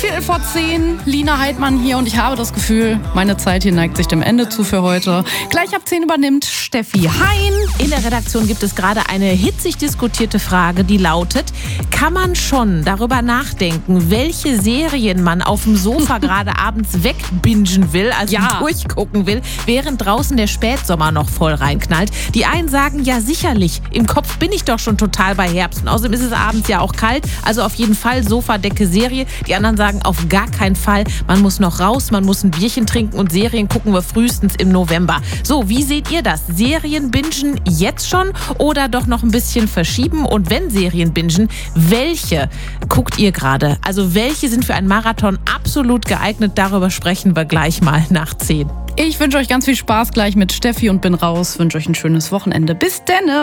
10:15, Lina Heidmann hier und ich habe das Gefühl, meine Zeit hier neigt sich dem Ende zu für heute. Gleich ab 10 übernimmt Steffi Hein. In der Redaktion gibt es gerade eine hitzig diskutierte Frage, die lautet: Kann man schon darüber nachdenken, welche Serien man auf dem Sofa gerade abends wegbingen will, also durchgucken will, während draußen der Spätsommer noch voll reinknallt? Die einen sagen, ja sicherlich, im Kopf bin ich doch schon total bei Herbst und außerdem ist es abends ja auch kalt, also auf jeden Fall Sofadecke, Serie. Die anderen sagen, auf gar keinen Fall, man muss noch raus, man muss ein Bierchen trinken und Serien gucken wir frühestens im November. So, wie seht ihr das? Serien bingen jetzt schon oder doch noch ein bisschen verschieben? Und wenn Serien bingen, welche guckt ihr gerade? Also welche sind für einen Marathon absolut geeignet? Darüber sprechen wir gleich mal nach 10. Ich wünsche euch ganz viel Spaß gleich mit Steffi und bin raus. Wünsche euch ein schönes Wochenende. Bis denne!